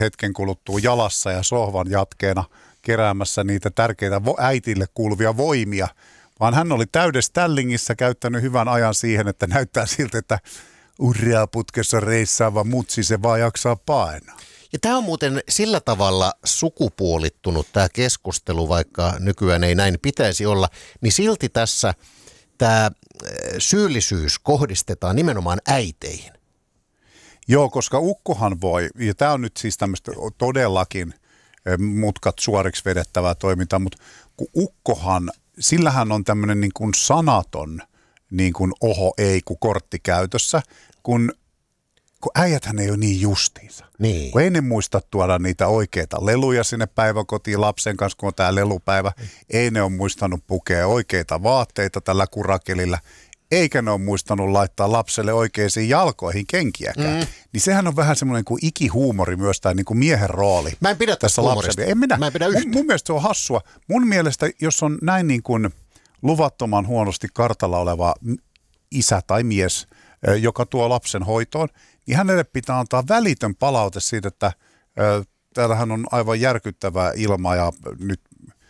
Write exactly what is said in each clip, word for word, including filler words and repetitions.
hetken kuluttua jalassa ja sohvan jatkeena keräämässä niitä tärkeitä vo- äitille kuuluvia voimia, vaan hän oli täydessä tällingissä käyttänyt hyvän ajan siihen, että näyttää siltä, että urheaputkessa reissaava mutsi se vaan jaksaa painaa. Ja tämä on muuten sillä tavalla sukupuolittunut tämä keskustelu, vaikka nykyään ei näin pitäisi olla, niin silti tässä tämä syyllisyys kohdistetaan nimenomaan äiteihin. Joo, koska ukkohan voi, ja tämä on nyt siis tämmöistä todellakin mutkat suoriksi vedettävää toimintaa, mutta kun ukkohan, sillähän on tämmöinen niin kuin sanaton niin kuin oho ei kun kortti käytössä, kun, kun äijäthän ei ole niin justiinsa. Niin. Kun ei ne muista tuoda niitä oikeita leluja sinne päiväkotiin lapsen kanssa, kun on tämä lelupäivä, ei ne ole muistanut pukea oikeita vaatteita tällä kurakelillä, eikä ne ole muistanut laittaa lapselle oikeisiin jalkoihin kenkiäkään. Mm. Niin sehän on vähän semmoinen kuin ikihuumori myös, tai niin kuin miehen rooli. Mä en pidä tässä huumorista. En minä. Mä en pidä yhtään. Mun, mun mielestä se on hassua. Mun mielestä, jos on näin niin kuin luvattoman huonosti kartalla oleva isä tai mies, joka tuo lapsen hoitoon, niin hänelle pitää antaa välitön palaute siitä, että täällähän on aivan järkyttävää ilma ja nyt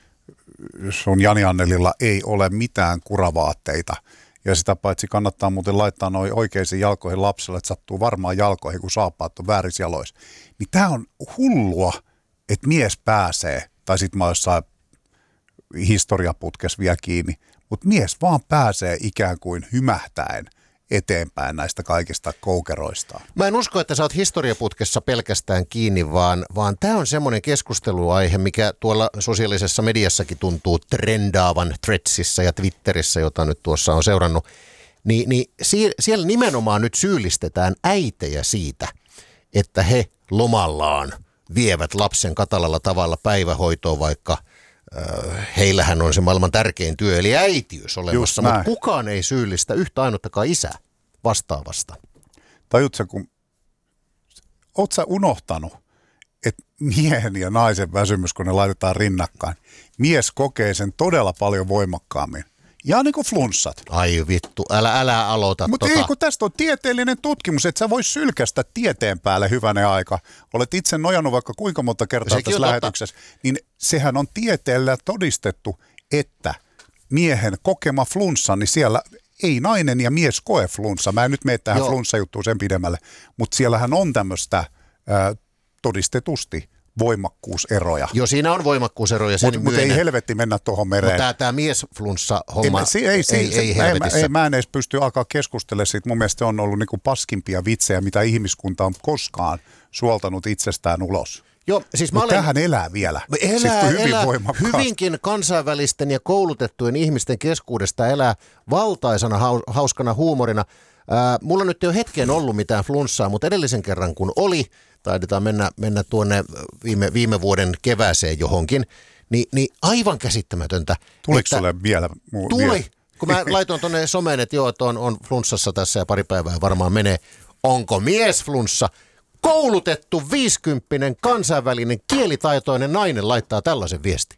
sun Jani Annelilla ei ole mitään kuravaatteita. Ja sitä paitsi kannattaa muuten laittaa noin oikeisiin jalkoihin lapselle, että sattuu varmaan jalkoihin, kun saappaat on väärissä jaloissa. Niin tää on hullua, että mies pääsee, tai sit mä oon jossain historiaputkessa vielä kiinni, mutta mies vaan pääsee ikään kuin hymähtäen eteenpäin näistä kaikista koukeroistaan. Mä en usko, että sä oot historiaputkessa pelkästään kiinni, vaan, vaan tämä on semmoinen keskusteluaihe, mikä tuolla sosiaalisessa mediassakin tuntuu trendaavan Threadsissa ja Twitterissä, jota nyt tuossa on seurannut. Ni, niin sie, siellä nimenomaan nyt syyllistetään äitejä siitä, että he lomallaan vievät lapsen katalalla tavalla päivähoitoon, vaikka heillähän on se maailman tärkein työ, eli äitiys olemassa, mutta kukaan ei syyllistä yhtä ainuttakaan isää vastaavasta. Tajut sä, kun oot sä unohtanut, että miehen ja naisen väsymys, kun ne laitetaan rinnakkain, mies kokee sen todella paljon voimakkaammin. Ja niin kuin flunssat. Ai vittu, älä, älä aloita Mutta tota. ei, kun tästä on tieteellinen tutkimus, että sä vois sylkästä tieteen päälle hyvänen aika. Olet itse nojannut vaikka kuinka monta kertaa Sekin tässä lähetyksessä. Niin sehän on tieteellä todistettu, että miehen kokema flunssa, niin siellä ei nainen ja mies koe flunssa. Mä en nyt mene tähän flunssajuttuun sen pidemmälle, mutta siellähän on tämmöistä äh, todistetusti voimakkuuseroja. Joo, siinä on voimakkuuseroja, sen Mutta mut ei helvetti mennä tuohon mereen. Mutta tämä miesflunssa-homma ei, ei, ei, ei, ei helvetissä. Ei, mä en edes pysty alkaa keskustella siitä. Mun mielestä on ollut niinku paskimpia vitsejä, mitä ihmiskunta on koskaan suoltanut itsestään ulos. Joo, siis Mutta tämähän elää vielä. Elää, siis hyvin elää voimakkaasti. Hyvinkin kansainvälisten ja koulutettujen ihmisten keskuudesta elää valtaisana hauskana huumorina. Ää, mulla nyt ei ole hetken ollut mitään flunssaa, mutta edellisen kerran kun oli, taidetaan mennä, mennä tuonne viime, viime vuoden kevääseen johonkin, niin, niin aivan käsittämätöntä. Tuliko sulle vielä? Muu, tuli, vielä? Kun mä laitoin tuonne someen, että joo, että on, on flunssassa tässä ja pari päivää varmaan menee. Onko mies flunssa? Koulutettu viisikymppinen kansainvälinen kielitaitoinen nainen laittaa tällaisen viesti.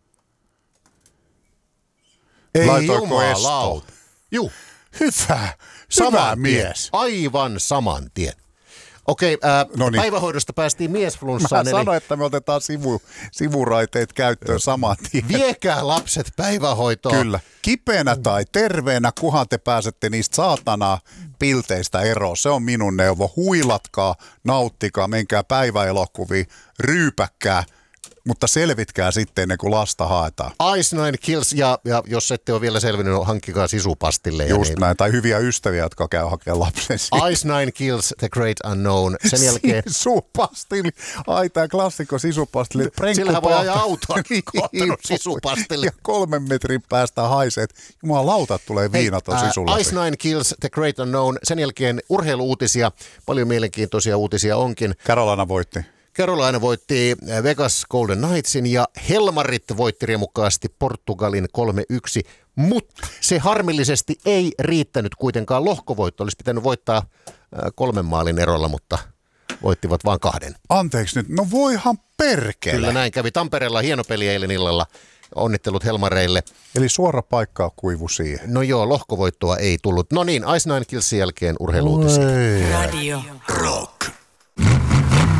Ei jumalauta. Juu. Hyvä. Sama mies. Aivan saman tien. Okei, äh, Noniin. Päivähoidosta päästiin miesflunssaan. Mä sanoin, eli että me otetaan sivu, sivuraiteet käyttöön saman tien. Viekää lapset päivähoitoon. Kyllä. Kipeänä tai terveenä, kunhan te pääsette niistä saatanaa pilteistä eroon. Se on minun neuvo. Huilatkaa, nauttikaa, menkää päiväelokuviin, ryypäkkää, mutta selvitkää sitten ennen kuin lasta haetaan. Ice Nine Kills, ja, ja jos ette ole vielä selvinnyt, hankkikaa sisupastille. Just niin. näin, tai hyviä ystäviä, jotka käy hakemaan lapsen siitä. Ice Nine Kills, The Great Unknown. Sen jälkeen... Sisupastilli. Ai, tämä klassikko sisupastilli. Sillähän voi ajaa autoakin kohtanut sisupastilli. Ja kolmen metrin päästä haiset. Jumalauta, tulee viinaton sisulla. Ice Nine Kills, The Great Unknown. Sen jälkeen urheiluuutisia. Paljon mielenkiintoisia uutisia onkin. Carolina voitti. Carolina voitti Vegas Golden Knightsin ja Helmarit voitti riemukkaasti Portugalin kolme yksi, mutta se harmillisesti ei riittänyt kuitenkaan lohkovoitto. Olisi pitänyt voittaa kolmen maalin erolla, mutta voittivat vain kahden. Anteeksi nyt, no voihan perkele. Kyllä näin kävi. Tampereella hieno peli eilen illalla. Onnittelut Helmareille. Eli suora paikka kuivu siihen. No joo, lohkovoittoa ei tullut. No niin, Ice Nine Killsin jälkeen urheiluutisia. Radio Rock.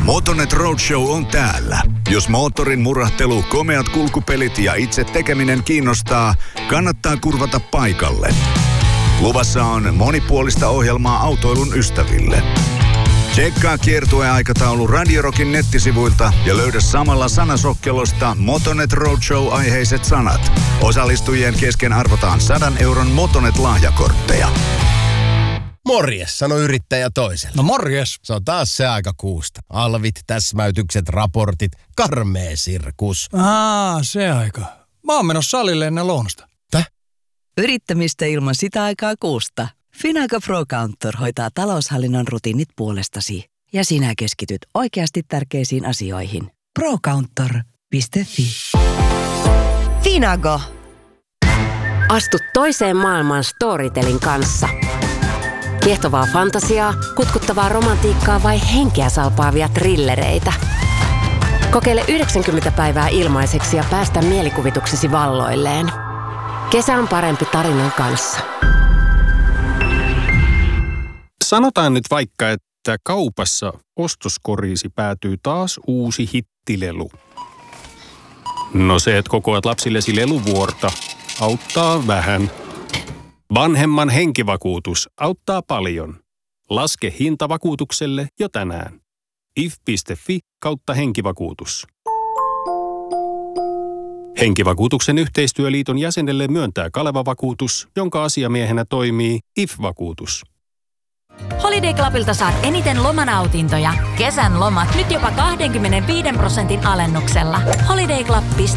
Motonet Roadshow on täällä. Jos moottorin murahtelu, komeat kulkupelit ja itse tekeminen kiinnostaa, kannattaa kurvata paikalle. Luvassa on monipuolista ohjelmaa autoilun ystäville. Tsekkaa kiertueaikataulu Radio Rockin nettisivuilta ja löydä samalla sanasokkelosta Motonet Roadshow-aiheiset sanat. Osallistujien kesken arvotaan sadan euron Motonet-lahjakortteja. Morjes, sano yrittäjä toiselle. No morjes. Se on taas se aika kuusta. Alvit, täsmäytykset, raportit, karmee sirkus. Aa, se aika. Mä oon menossa salille ennen lounosta. Täh? Yrittämistä ilman sitä aikaa kuusta. Finago Pro Counter hoitaa taloushallinnon rutiinit puolestasi. Ja sinä keskityt oikeasti tärkeisiin asioihin. pro counter piste fi. Finago. Astu toiseen maailmaan Storytelin kanssa. Kiehtovaa fantasiaa, kutkuttavaa romantiikkaa vai henkeä salpaavia trillereitä. Kokeile yhdeksänkymmentä päivää ilmaiseksi ja päästä mielikuvituksesi valloilleen. Kesä on parempi tarinan kanssa. Sanotaan nyt vaikka, että kaupassa ostoskoriisi päätyy taas uusi hittilelu. No se, että kokoat lapsillesi leluvuorta, auttaa vähän. Vanhemman henkivakuutus auttaa paljon. Laske hinta vakuutukselle jo tänään. if piste fi kautta henkivakuutus. Henkivakuutuksen yhteistyöliiton jäsenelle myöntää Kaleva-vakuutus, jonka asiamiehenä toimii I F-vakuutus. Holiday Clubilta saat eniten lomanautintoja. Kesän lomat nyt jopa kaksikymmentäviisi prosentin alennuksella. holiday club piste